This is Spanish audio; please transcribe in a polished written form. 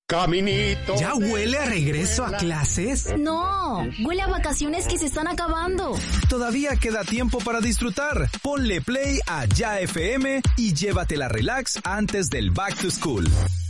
Caminito. ¿Ya huele a regreso a clases? No, huele a vacaciones que se están acabando. Todavía queda tiempo para disfrutar. Ponle play a Ya FM y llévatela relax antes del Back to School.